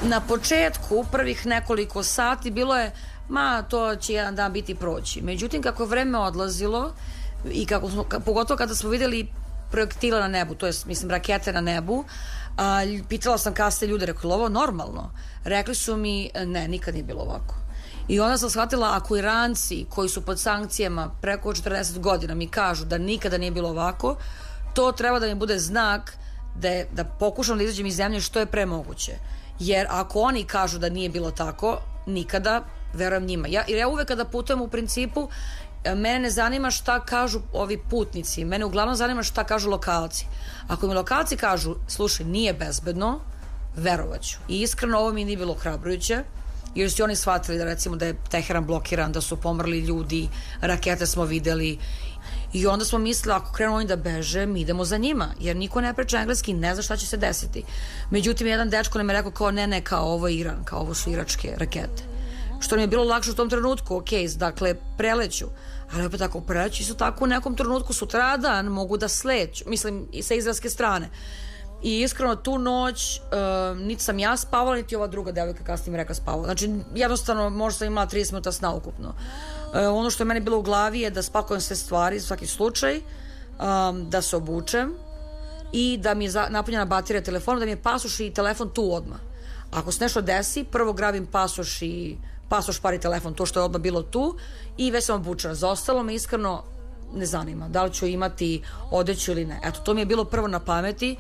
Na početku, prvih nekoliko sati, bilo je, to će jedan dan biti proći. Međutim, kako je vreme odlazilo i pogotovo kada smo videli projektila na nebu, to je, mislim, rakete na nebu, pitala sam kasnije ljude, rekli, ovo normalno? Rekli su mi, ne, nikad nije bilo ovako. I onda sam shvatila, ako Iranci koji su pod sankcijama preko 40 godina mi kažu da nikada nije bilo ovako, to treba da mi bude znak da pokušam da izađem iz zemlje što je pre moguće. Jer ako oni kažu da nije bilo tako, nikada, verujem njima. Jer ja uvek kada putujem u principu, mene ne zanima šta kažu ovi putnici, mene uglavnom zanima šta kažu lokalci. Ako mi lokalci kažu, slušaj, nije bezbedno, verovaću. I iskreno ovo mi nije bilo ohrabrujuće, jer su oni shvatili da recimo da je Teheran blokiran, da su pomrli ljudi, rakete smo videli. I onda smo mislili, ako krenu oni da beže, mi idemo za njima, jer niko ne priča engleski, ne zna šta će se desiti. Međutim, jedan dečko nam je rekao kao ne, kao ovo je Iran, kao ovo su iračke rakete. Što mi je bilo lakše u tom trenutku, ok, dakle, preleću. Ali opet ako preleću, isto tako u nekom trenutku sutradan mogu da sleću, mislim, i sa izraelske strane. I iskreno tu noć niti sam ja spavala, niti ova druga devojka kasnije mi rekla spavala. Znači, jednostavno, možda sam imala 30 minuta sna ukupno. Ono što je meni bilo u glavi je da spakujem sve stvari za svaki slučaj, da se obučem i da mi je napunjena baterija telefona, da mi je pasoš i telefon tu odmah. Ako se nešto desi, prvo grabim pasoš, pari telefon, to što je odmah bilo tu, i već sam obučena. Za ostalo me iskreno ne zanima da li ću imati odeću ili ne. Eto, to mi je bilo prvo na pameti.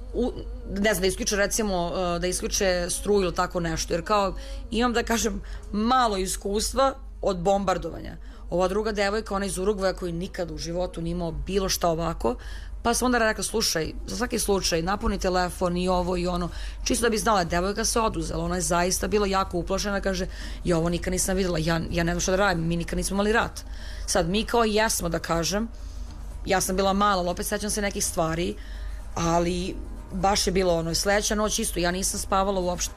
Ne znam, da isključe recimo, da isključe struju ili tako nešto, jer kao imam, da kažem, malo iskustva od bombardovanja. Ova druga devojka, ona iz Urugvaja, koji nikad u životu nije imao bilo šta ovako, pa sam onda rekla, slušaj, za svaki slučaj napuni telefon i ovo i ono, čisto da bi znala, devojka se oduzela, ona je zaista bila jako uplašena, kaže, ja ovo nikad nisam videla, ja ne znam šta da radim, mi nikad nismo imali rat. Sad, mi kao jesmo, da kažem, ja sam bila mala, ali opet sećam se nekih stvari, ali baš je bilo ono, sledeća noć isto, ja nisam spavala uopšte.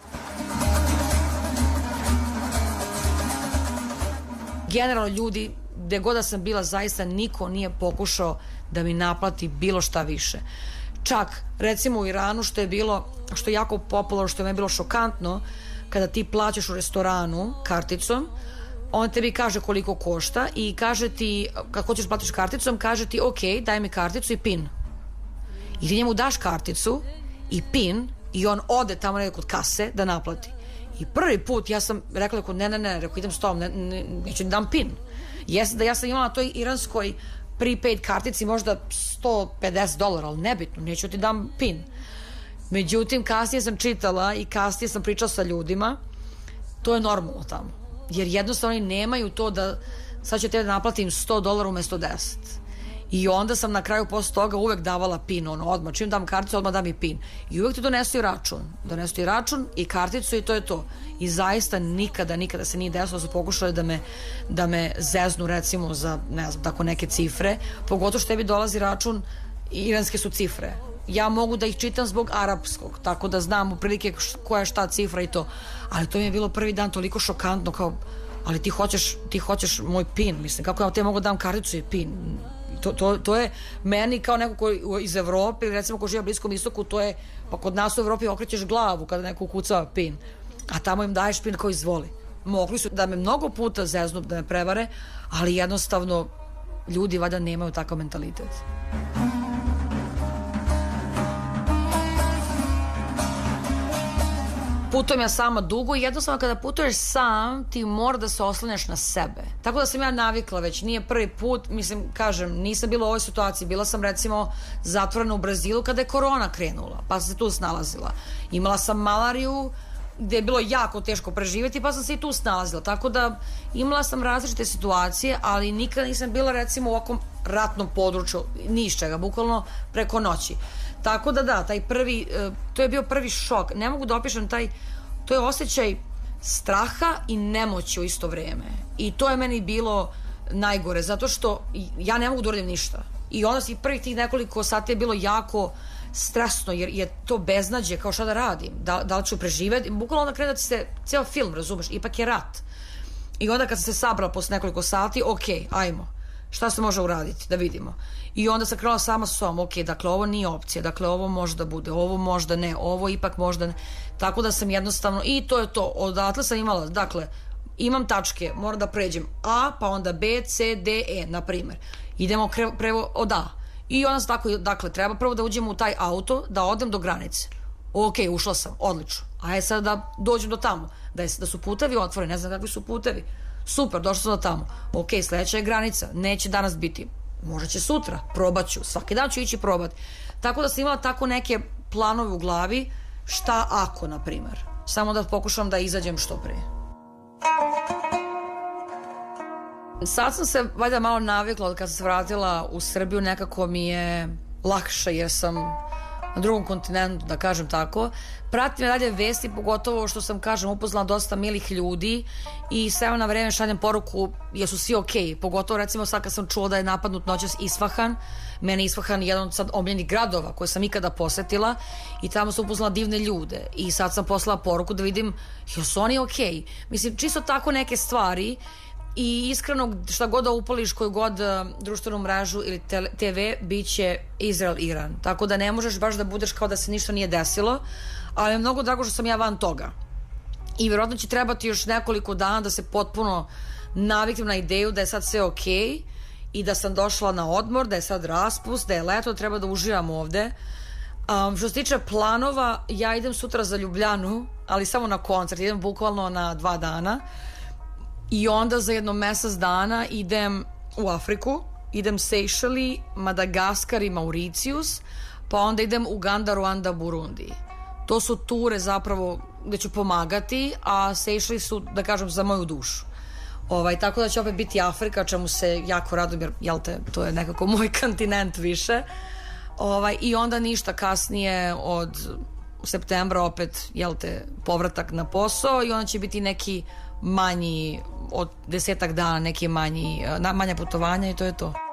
Generalno ljudi, gde god da sam bila, zaista niko nije pokušao da mi naplati bilo šta više. Čak, recimo u Iranu, što je jako popularno, što je meni bilo šokantno, kada ti plaćaš u restoranu karticom, on tebi kaže koliko košta i kaže ti, kad hoćeš platiš karticom, kaže ti, ok, daj mi karticu i PIN. I ti njemu daš karticu i PIN i on ode tamo nekako kod kase da naplati. I prvi put ja sam rekla, ne, rekao, idem s tom, neću ni dam PIN. Jeste da ja sam imala na toj iranskoj prepaid kartici možda $150, ali nebitno, neću ti dam PIN. Međutim, kasnije sam čitala i kasnije sam pričala sa ljudima, to je normalno tamo. Jer jednostavno oni nemaju to da sad ću te da naplatim $100 umesto 10. I onda sam na kraju posle toga uvek davala PIN, odmah, čim dam karticu, odmah dam i PIN. I uvek ti donesu i račun i karticu i to je to. I zaista nikada se nije desilo da su pokušali da me zeznu, recimo, za, ne znam, tako neke cifre, pogotovo što tebi dolazi račun, iranske su cifre. Ja mogu da ih čitam zbog arapskog, tako da znam u prilike koja je šta cifra i to. Ali to mi je bilo prvi dan toliko šokantno, kao, ali ti hoćeš moj PIN, mislim, kako ja te mogu da dam karticu i PIN. To je meni kao neko koji iz Evrope, recimo ko živi na Bliskom istoku, to je, pa kod nas u Evropi okrećeš glavu kada neko ukucava PIN, a tamo im daješ PIN kao izvoli. Mogli su da me mnogo puta zeznu, da me prevare, ali jednostavno ljudi valjda nemaju takav mentalitet. Putujem ja sama dugo i jednostavno kada putuješ sam ti mora da se oslanjaš na sebe. Tako da sam ja navikla već, nije prvi put, mislim, kažem, nisam bila u ovoj situaciji, bila sam recimo zatvorena u Brazilu kada je korona krenula, pa sam se tu snalazila. Imala sam malariju gde je bilo jako teško preživjeti, pa sam se i tu snalazila, tako da imala sam različite situacije, ali nikada nisam bila recimo u ovakvom ratnom području, ni iz čega, bukvalno preko noći. Tako da, taj prvi, to je bio prvi šok. Ne mogu da opišem to je osjećaj straha i nemoći u isto vreme. I to je meni bilo najgore, zato što ja ne mogu da uradim ništa. I onda si prvih tih nekoliko sati je bilo jako stresno, jer je to beznađe, kao šta da radim, da li ću preživeti. Bukvalno onda krene da ti se ceo film, razumeš, ipak je rat. I onda kad sam se sabrala posle nekoliko sati, ok, ajmo. šta se može uraditi, da vidimo. I onda sam krenula sama sa sobom, ok, dakle ovo nije opcija, dakle ovo možda bude, ovo možda ne, ovo ipak možda ne. Tako da sam jednostavno, i to je to, odatle sam imala, dakle, imam tačke, moram da pređem A, pa onda B, C, D, E, na primer. Idemo od A. I onda sam tako, dakle, treba prvo da uđem u taj auto, da odem do granice. Ok, ušla sam, odlično. Ajde sad da dođem do tamo, da su putevi otvoreni, ne znam kakvi su putevi. Super, došla sam do tamo. Ok, sledeća je granica, neće danas biti, možda će sutra, probat ću, svaki dan ću ići probati. Tako da sam imala tako neke planove u glavi, šta ako, na primer. Samo da pokušam da izađem što pre. Sad sam se valjda malo navikla od kad sam se vratila u Srbiju, nekako mi je lakše jer sam na drugom kontinentu, da kažem tako. Pratim dalje vesti, pogotovo što sam, kažem, upoznala dosta milih ljudi i sve na vreme šaljem poruku jesu svi okej. Pogotovo recimo sad kad sam čula da je napadnut noćas Isfahan. Mene Isfahan je jedan od sad omiljenih gradova koje sam ikada posetila i tamo sam upoznala divne ljude i sad sam poslala poruku da vidim jesu oni okej. Mislim, čisto tako neke stvari. I iskreno, šta god da upališ koju god društvenu mrežu ili TV, bit će Izrael-Iran. Tako da ne možeš baš da budeš kao da se ništa nije desilo, ali je mnogo drago što sam ja van toga. I vjerojatno će trebati još nekoliko dana da se potpuno naviknem na ideju da je sad sve okej i da sam došla na odmor, da je sad raspust, da je leto, treba da uživam ovde. Što se tiče planova, ja idem sutra za Ljubljanu, ali samo na koncert, idem bukvalno na 2 dana. I onda za jedno mesec dana idem u Afriku, idem Sejšeli, Madagaskar i Mauricijus, pa onda idem Uganda, Ruanda, Burundi. To su ture zapravo gde ću pomagati, a Sejšeli su, da kažem, za moju dušu. Tako da će opet biti Afrika, čemu se jako radujem, jer, jel te, to je nekako moj kontinent više. I onda ništa kasnije od septembra opet, jel te, povratak na posao i onda će biti neki manji od 10 dana, neki manja putovanja i to je to.